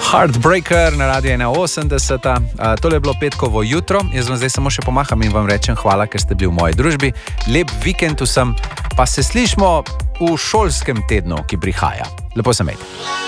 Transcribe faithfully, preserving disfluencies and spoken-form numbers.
Heartbreaker na Radio ena osemdeset. Uh, tole je bilo petkovo jutro. Jaz vam zdaj samo še pomaham in vam rečem hvala, ker ste bili v moji družbi. Lep vikend vsem, pa se slišmo v šolskem tednu, ki prihaja. Lepo se imejte.